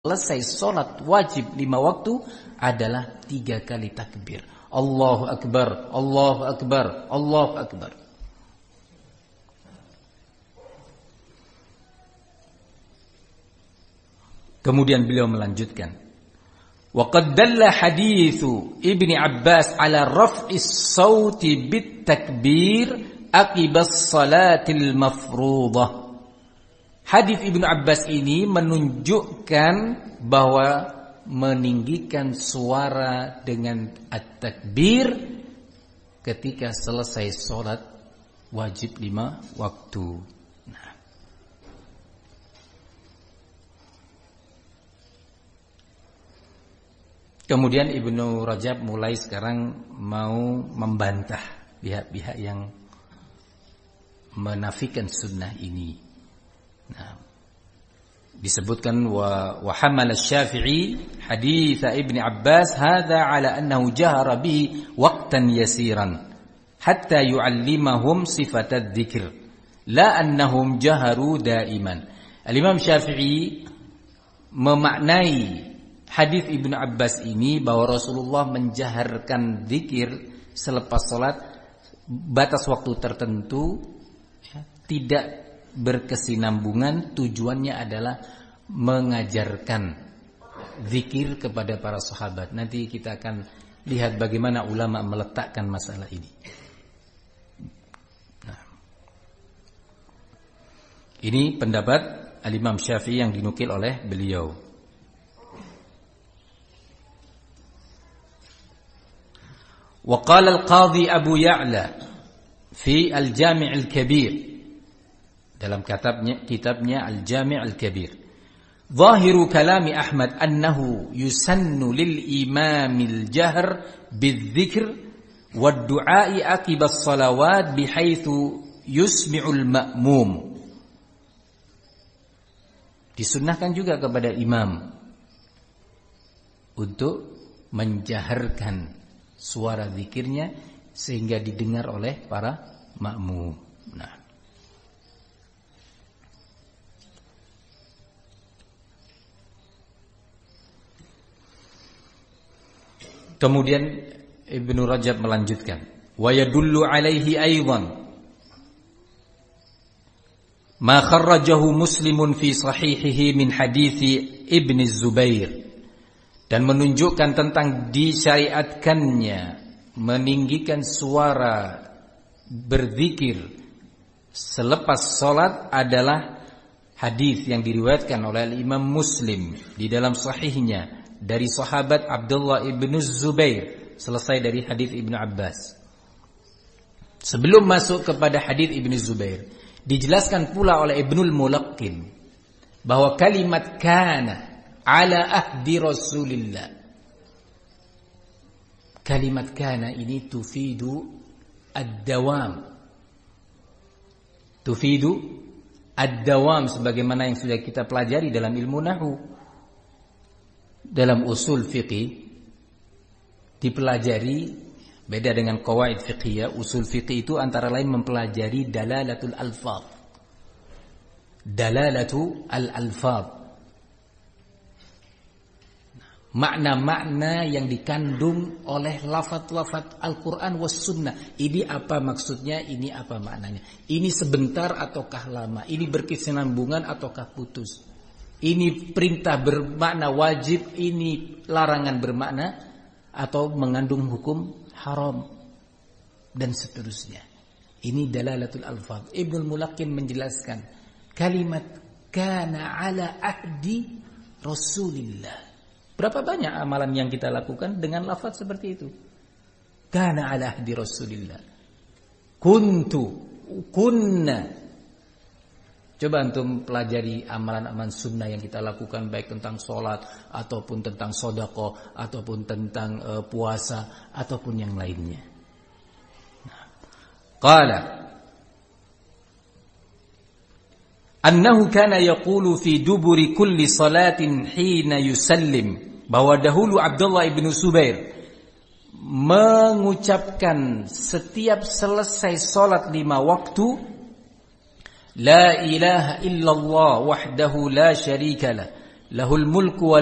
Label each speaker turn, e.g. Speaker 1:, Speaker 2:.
Speaker 1: selesai sholat wajib 5 waktu adalah 3 kali takbir. Allahu Akbar, Allahu Akbar, Allahu Akbar. Kemudian beliau melanjutkan, wa qad dalla haditsu Ibnu Abbas ala raf'is sauti bit takbir aqibas salatil mafruḍah. Hadis Ibnu Abbas ini menunjukkan bahwa meninggikan suara dengan at-takbir ketika selesai sholat wajib 5 waktu. Nah. Kemudian Ibnu Rajab mulai sekarang mau membantah pihak-pihak yang menafikan sunnah ini. Nah, disebutkan wa hamala Syafi'i hadits Ibnu Abbas hadza ala annahu jahara bihi waqtan yasiran hatta yu'allimahum sifat adz-dzikr la annahum jaharu daiman. Al-Imam Syafi'i memaknai hadis Ibnu Abbas ini bahwa Rasulullah menjaharkan zikir selepas salat batas waktu tertentu, tidak berkesinambungan, tujuannya adalah mengajarkan zikir kepada para sahabat. Nanti kita akan lihat bagaimana ulama meletakkan masalah ini. Nah, ini pendapat Al-Imam Syafi'i yang dinukil oleh beliau. Wa qala al-Qadhi Abu Ya'la fi Al-Jami' Al-Kabir, dalam kitabnya Al-Jami' Al-Kabir, zahiru kalami Ahmad annahu yusannu lil imamil jahr bidzikr wad du'a'i aqiba as-salawat bihaitsu yusmi'ul ma'mum. Disunnahkan juga kepada imam untuk menjaharkan suara zikirnya sehingga didengar oleh para makmum. Nah, kemudian Ibnu Rajab melanjutkan, wa yadullu alaihi aidan ma kharrajahu Muslimun fi sahihihi min hadithi Ibnu Zubair, dan menunjukkan tentang disyariatkannya meninggikan suara berzikir selepas salat adalah hadis yang diriwayatkan oleh Imam Muslim di dalam sahihnya dari sahabat Abdullah ibn Zubair, selesai dari hadis Ibnu Abbas. Sebelum masuk kepada hadis Ibnu Zubair, dijelaskan pula oleh Ibnul Mulaqqin bahwa kalimat kana ala ahdi Rasulillah, kalimat kana ini tufidu ad-dawam, tufidu ad-dawam, sebagaimana yang sudah kita pelajari dalam ilmu nahwu. Dalam usul fiqih dipelajari, beda dengan qawaid fiqhiyah. Usul fiqih itu antara lain mempelajari dalalatul alfaz, dalalatul alfaz, makna-makna yang dikandung oleh lafaz-lafaz Al-Quran was sunnah. Ini apa maksudnya, ini apa maknanya, ini sebentar ataukah lama, ini berkesinambungan ataukah putus, ini perintah bermakna wajib, ini larangan bermakna atau mengandung hukum haram, dan seterusnya. Ini dalalatul alfaz. Ibnul Mulaqqin menjelaskan kalimat kana ala ahdi Rasulillah. Berapa banyak amalan yang kita lakukan dengan lafaz seperti itu? Kana ala ahdi Rasulillah, kuntu, kunna. Coba antum pelajari amalan-amalan sunnah yang kita lakukan, baik tentang sholat ataupun tentang sedekah ataupun tentang puasa ataupun yang lainnya. Qala annahu kana yaqulu fi duburi kulli salatin hina yusallim, bahwa dahulu Abdullah ibn Zubair mengucapkan setiap selesai salat 5 waktu, la ilaha illallah wahdahu la syarika lah Lahul mulku